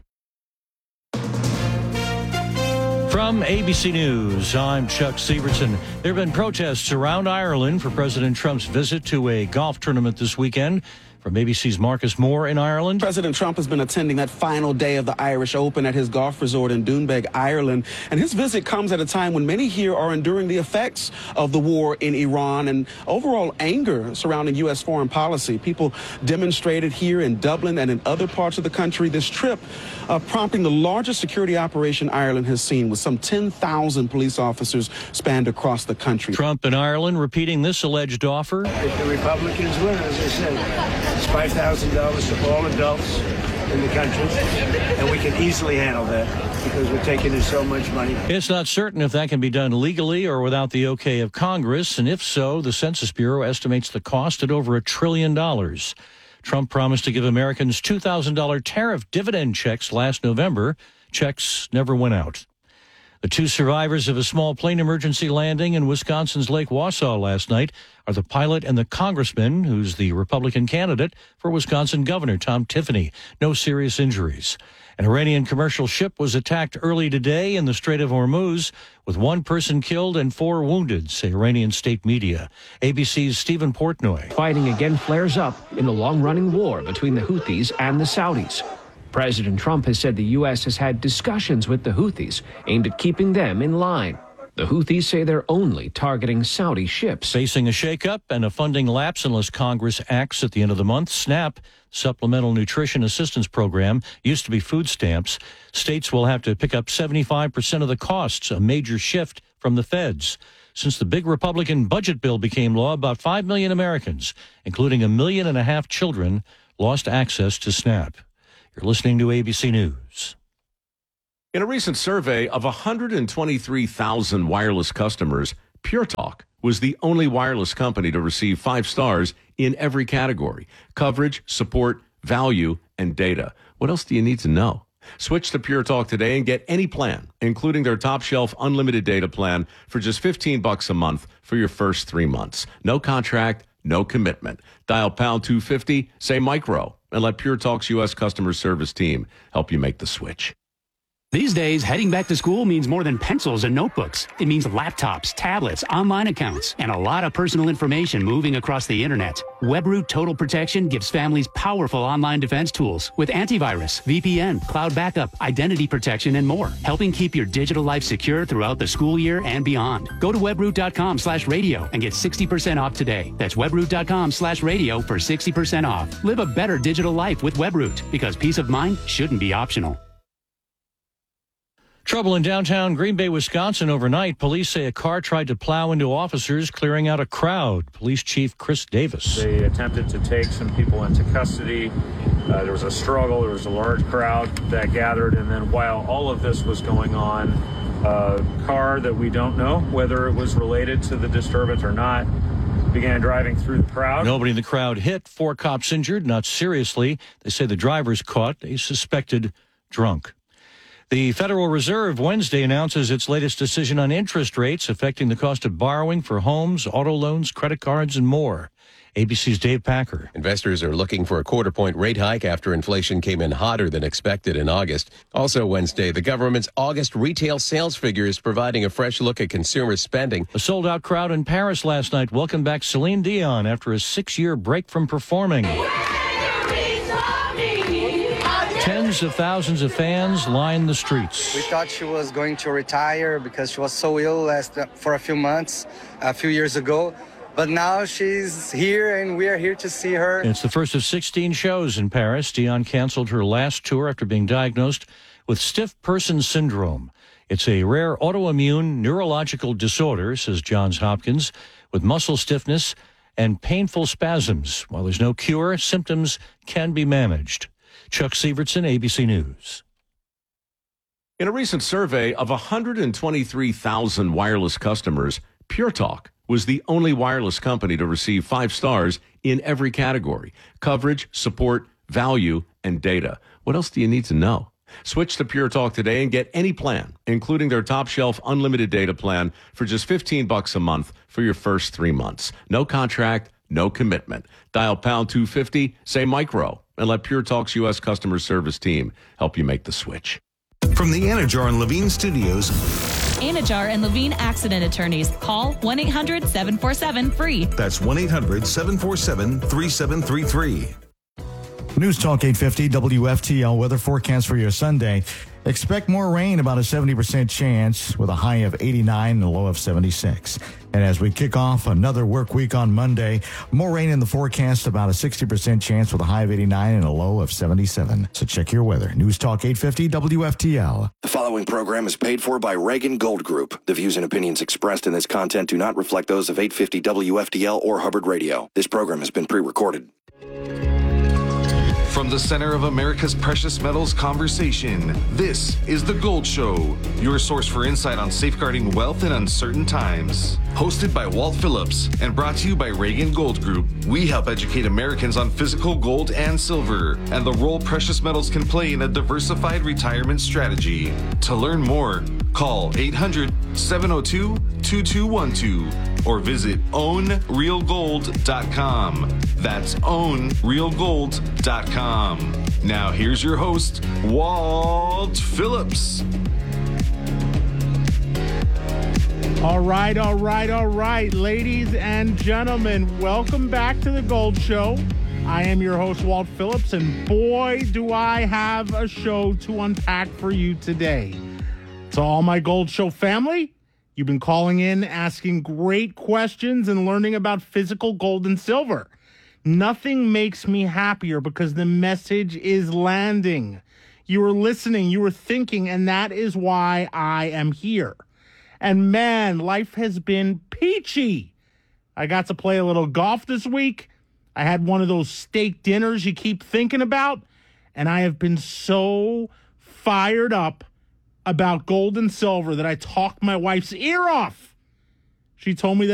From A B C News, I'm Chuck Severson. There have been protests around Ireland for President Trump's visit to a golf tournament this weekend. From A B C's Marcus Moore in Ireland. President Trump has been attending that final day of the Irish Open at his golf resort in Doonbeg, Ireland. And his visit comes at a time when many here are enduring the effects of the war in Iran and overall anger surrounding U S foreign policy. People demonstrated here in Dublin and in other parts of the country this trip, uh, prompting the largest security operation Ireland has seen, with some ten thousand police officers spanned across the country. Trump in Ireland repeating this alleged offer. If the Republicans win, as I said, it's five thousand dollars to all adults in the country, and we can easily handle that because we're taking in so much money. It's not certain if that can be done legally or without the okay of Congress, and if so, the Census Bureau estimates the cost at over a trillion dollars. Trump promised to give Americans two thousand dollars tariff dividend checks last November. Checks never went out. The two survivors of a small plane emergency landing in Wisconsin's Lake Wausau last night are the pilot and the congressman who's the Republican candidate for Wisconsin Governor Tom Tiffany. No serious injuries. An Iranian commercial ship was attacked early today in the Strait of Hormuz, with one person killed and four wounded, say Iranian state media. A B C's Stephen Portnoy. Fighting again flares up in the long-running war between the Houthis and the Saudis. President Trump has said the U S has had discussions with the Houthis aimed at keeping them in line. The Houthis say they're only targeting Saudi ships. Facing a shakeup and a funding lapse unless Congress acts at the end of the month, SNAP, Supplemental Nutrition Assistance Program, used to be food stamps. States will have to pick up seventy-five percent of the costs, a major shift from the feds. Since the big Republican budget bill became law, about five million Americans, including a million and a half children, lost access to SNAP. You're listening to A B C News. In a recent survey of one hundred twenty-three thousand wireless customers, Pure Talk was the only wireless company to receive five stars in every category: coverage, support, value, and data. What else do you need to know? Switch to Pure Talk today and get any plan, including their top shelf unlimited data plan, for just fifteen bucks a month for your first three months. No contract, no commitment. Dial pound two fifty, say micro, and let Pure Talk's U S customer service team help you make the switch. These days, heading back to school means more than pencils and notebooks. It means laptops, tablets, online accounts, and a lot of personal information moving across the internet. WebRoot Total Protection gives families powerful online defense tools with antivirus, V P N, cloud backup, identity protection, and more, helping keep your digital life secure throughout the school year and beyond. Go to webroot.com slash radio and get sixty percent off today. That's webroot.com slash radio for sixty percent off. Live a better digital life with WebRoot, because peace of mind shouldn't be optional. Trouble in downtown Green Bay, Wisconsin overnight. Police say a car tried to plow into officers, clearing out a crowd. Police Chief Chris Davis. They attempted to take some people into custody. Uh, there was a struggle. There was a large crowd that gathered. And then while all of this was going on, a car that we don't know whether it was related to the disturbance or not began driving through the crowd. Nobody in the crowd hit. Four cops injured, not seriously. They say the driver's caught. They suspected drunk. The Federal Reserve Wednesday announces its latest decision on interest rates affecting the cost of borrowing for homes, auto loans, credit cards, and more. A B C's Dave Packer. Investors are looking for a quarter-point rate hike after inflation came in hotter than expected in August. Also Wednesday, the government's August retail sales figure is providing a fresh look at consumer spending. A sold-out crowd in Paris last night welcomed back Celine Dion after a six-year break from performing. Tens of thousands of fans lined the streets. We thought she was going to retire because she was so ill last for a few months, a few years ago. But now she's here, and we are here to see her. It's the first of sixteen shows in Paris. Dion canceled her last tour after being diagnosed with stiff person syndrome. It's a rare autoimmune neurological disorder, says Johns Hopkins, with muscle stiffness and painful spasms. While there's no cure, symptoms can be managed. Chuck Sievertson, A B C News. In a recent survey of one hundred twenty-three thousand wireless customers, Pure Talk was the only wireless company to receive five stars in every category: coverage, support, value, and data. What else do you need to know? Switch to Pure Talk today and get any plan, including their top shelf unlimited data plan, for just fifteen bucks a month for your first three months. No contract, no commitment. Dial pound two fifty, say micro, and let Pure Talk's U S customer service team help you make the switch. From the Anajar and Levine Studios. Anajar and Levine Accident Attorneys. Call one eight hundred seven four seven free. That's one eight hundred seven four seven three seven three three. News Talk eight fifty W F T L weather forecast for your Sunday. Expect more rain, about a seventy percent chance, with a high of eighty-nine and a low of seventy-six. And as we kick off another work week on Monday, more rain in the forecast, about a sixty percent chance with a high of eighty-nine and a low of seventy-seven. So check your weather. News Talk eight fifty W F T L. The following program is paid for by Reagan Gold Group. The views and opinions expressed in this content do not reflect those of eight fifty W F T L or Hubbard Radio. This program has been pre-recorded. From the center of America's precious metals conversation, this is The Gold Show, your source for insight on safeguarding wealth in uncertain times. Hosted by Walt Phillips and brought to you by Reagan Gold Group, we help educate Americans on physical gold and silver and the role precious metals can play in a diversified retirement strategy. To learn more, call eight hundred, seven oh two, two two one two or visit own real gold dot com. That's own real gold dot com. Now here's your host, Walt Phillips. All right, all right, all right, ladies and gentlemen, welcome back to The Gold Show. I am your host, Walt Phillips, and boy, do I have a show to unpack for you today. To all my Gold Show family, you've been calling in, asking great questions, and learning about physical gold and silver. Nothing makes me happier because the message is landing. You are listening, you are thinking, and that is why I am here. And man, life has been peachy. I got to play a little golf this week. I had one of those steak dinners you keep thinking about. And I have been so fired up about gold and silver that I talked my wife's ear off. She told me that